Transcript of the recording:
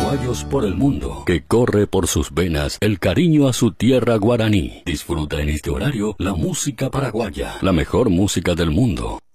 paraguayos por el mundo, que corre por sus venas el cariño a su tierra guaraní. Disfruta en este horario la música paraguaya, la mejor música del mundo.